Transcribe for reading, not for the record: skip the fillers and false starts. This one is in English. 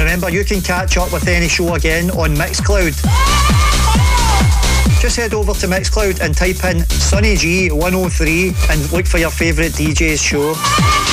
Remember, you can catch up with any show again on Mixcloud. Just head over to Mixcloud and type in Sunny G 103 and look for your favourite DJ's show.